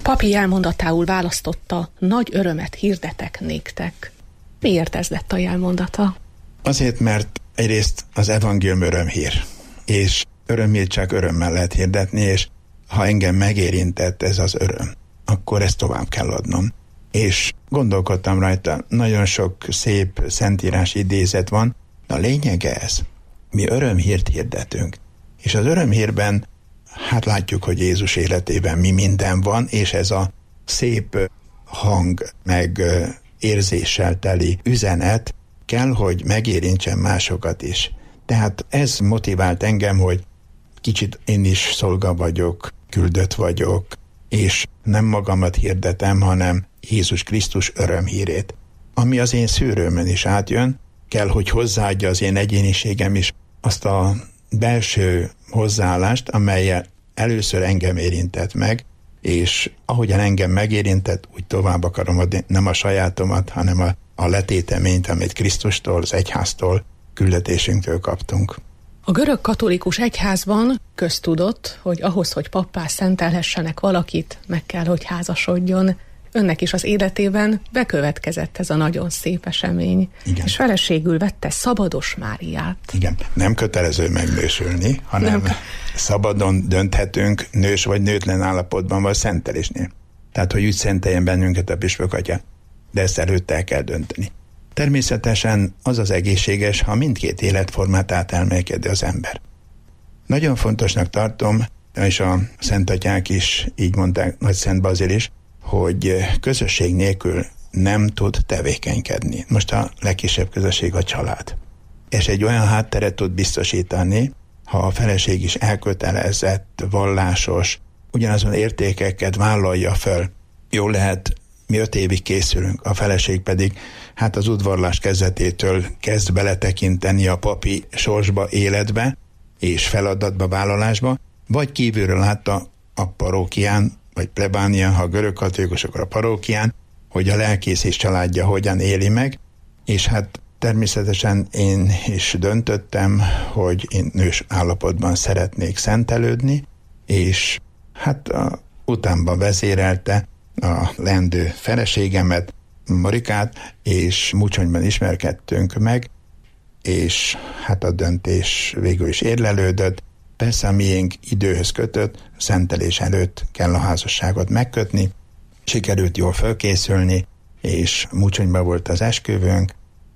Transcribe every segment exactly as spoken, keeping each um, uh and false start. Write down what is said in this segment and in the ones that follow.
papi jelmondatául választotta: nagy örömet hirdetek néktek. Miért ez lett a jelmondata? Azért, mert egyrészt az evangélium örömhír, és örömhírt csak örömmel lehet hirdetni, és ha engem megérintett ez az öröm, akkor ezt tovább kell adnom. És gondolkodtam rajta, nagyon sok szép szentírás idézet van, de a lényege ez. Mi örömhírt hirdetünk. És az örömhírben, hát látjuk, hogy Jézus életében mi minden van, és ez a szép hang, meg érzéssel teli üzenet kell, hogy megérintsen másokat is. Tehát ez motivált engem, hogy kicsit én is szolga vagyok, küldött vagyok, és nem magamat hirdetem, hanem Jézus Krisztus örömhírét. Ami az én szűrőmön is átjön, kell, hogy hozzáadja az én egyéniségem is azt a belső hozzáállást, amellyel először engem érintett meg, és ahogyan engem megérintett, úgy tovább akarom adni, nem a sajátomat, hanem a, a letéteményt, amit Krisztustól, az egyháztól, küldetésünktől kaptunk. A görög katolikus egyházban köztudott, hogy ahhoz, hogy pappá szentelhessenek valakit, meg kell, hogy házasodjon. Önnek is az életében bekövetkezett ez a nagyon szép esemény. Igen. És feleségül vette Szabados Máriát. Igen, nem kötelező megnősülni, hanem nem. Szabadon dönthetünk nős vagy nőtlen állapotban vagy szentelésnél. Tehát, hogy úgy szenteljen bennünket a püspök atya, de ezt előtte el kell dönteni. Természetesen az az egészséges, ha mindkét életformát átelmélkedi az ember. Nagyon fontosnak tartom, és a szentatyák is így mondták, Nagy Szent Bazil is, hogy közösség nélkül nem tud tevékenykedni. Most a legkisebb közösség a család. És egy olyan hátteret tud biztosítani, ha a feleség is elkötelezett, vallásos, ugyanazon értékeket vállalja föl. Jó lehet, mi öt évig készülünk, a feleség pedig hát az udvarlás kezdetétől kezd beletekinteni a papi sorsba, életbe és feladatba, vállalásba, vagy kívülről látta a parókián, vagy plebánián, ha a görög katolikusokra a parókián, hogy a lelkész és családja hogyan éli meg, és hát természetesen én is döntöttem, hogy én nős állapotban szeretnék szentelődni, és hát a, utánban vezérelte a leendő feleségemet, Marikát, és Mucsonyban ismerkedtünk meg, és hát a döntés végül is érlelődött. Persze a miénk időhöz kötött, szentelés előtt kell a házasságot megkötni, sikerült jól fölkészülni, és Mucsonyban volt az esküvőnk,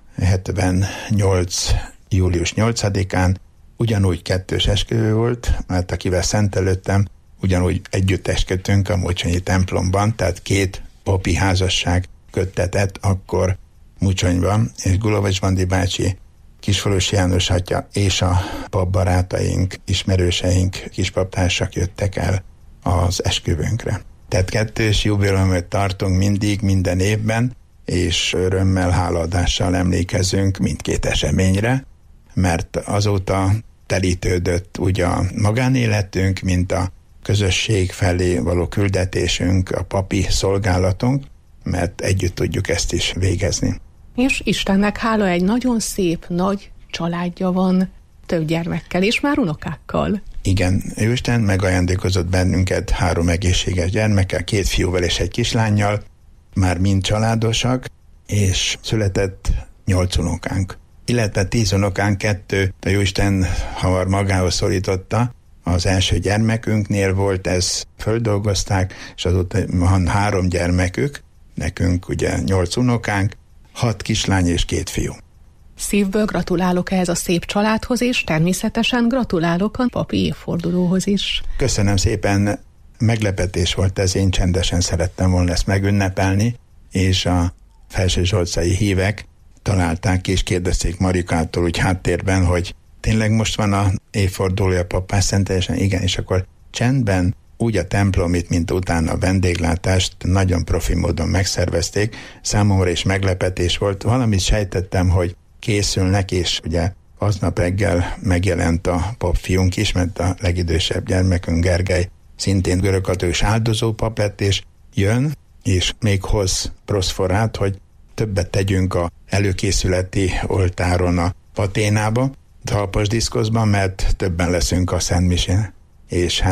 hetvennyolc július nyolcadikán, ugyanúgy kettős esküvő volt, mert akivel szentelődtem, ugyanúgy együtt esküdtünk a Mucsonyi templomban, tehát két papi házasság köttetett akkor Mucsonyban, és Gulovics Bandi bácsi, Kisfalusi János atya és a papbarátaink, ismerőseink, kispaptársak jöttek el az esküvőnkre. Tehát kettős jubileumot tartunk mindig, minden évben, és örömmel, hálaadással emlékezünk mindkét eseményre, mert azóta telítődött úgy a magánéletünk, mint a közösség felé való küldetésünk, a papi szolgálatunk, mert együtt tudjuk ezt is végezni. És Istennek hála, egy nagyon szép, nagy családja van, több gyermekkel és már unokákkal. Igen, Jóisten megajándékozott bennünket három egészséges gyermekkel, két fiúval és egy kislánnyal, már mind családosak, és született nyolc unokánk. Illetve tíz unokánk, kettő, a Jóisten hamar magához szorította, az első gyermekünknél volt, ez földolgozták, és azóta van három gyermekük, nekünk ugye nyolc unokánk, hat kislány és két fiú. Szívből gratulálok ehhez a szép családhoz, és természetesen gratulálok a papi évfordulóhoz is. Köszönöm szépen, meglepetés volt ez, én csendesen szerettem volna ezt megünnepelni, és a felsőzsolcai hívek találták és kérdezték Marikától úgy háttérben, hogy tényleg most van a évfordulója pappás szentelésen? Igen, és akkor csendben úgy a templomit, mint utána a vendéglátást nagyon profi módon megszervezték. Számomra is meglepetés volt. Valamit sejtettem, hogy készülnek, és ugye aznap reggel megjelent a papfiunk is, mert a legidősebb gyermekünk Gergely szintén görögkatolikus áldozó pap lett, és jön, és még hoz proszforát, hogy többet tegyünk a előkészületi oltáron a paténába, talpas diszkoszban, mert többen leszünk a Szentmisén. És hát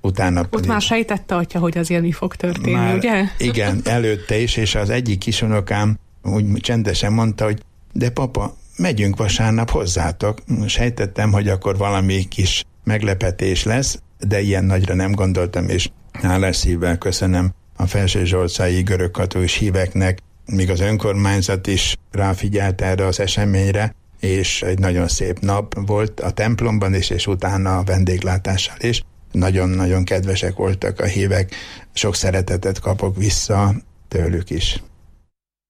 utána Ott pedig... már sejtette atya, hogy azért mi fog történni, már, ugye? Igen, előtte is, és az egyik kisunokám úgy csendesen mondta, hogy de papa, megyünk vasárnap hozzátok. Sejtettem, hogy akkor valami kis meglepetés lesz, de ilyen nagyra nem gondoltam, és hálás szívvel köszönöm a felsőzsolcai görögkatolikus híveknek, míg az önkormányzat is ráfigyelt erre az eseményre, és egy nagyon szép nap volt a templomban is, és utána a vendéglátással is. Nagyon-nagyon kedvesek voltak a hívek, sok szeretetet kapok vissza tőlük is.